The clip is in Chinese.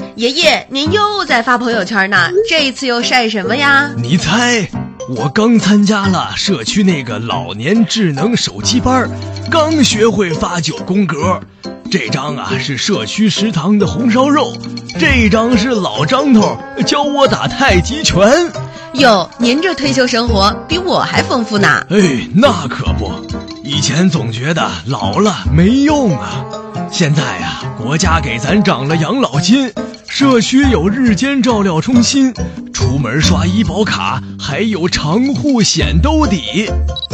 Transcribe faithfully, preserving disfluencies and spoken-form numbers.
爷爷，您又在发朋友圈呢，这一次又晒什么呀？ 你猜，我刚参加了社区那个老年智能手机班，刚学会发九宫格。这张啊是社区食堂的红烧肉，这张是老张头教我打太极拳。 哟，您这退休生活比我还丰富呢。 哎，那可不，以前总觉得老了没用啊，现在啊，国家给咱涨了养老金，社区有日间照料中心，出门刷医保卡还有长户险兜底。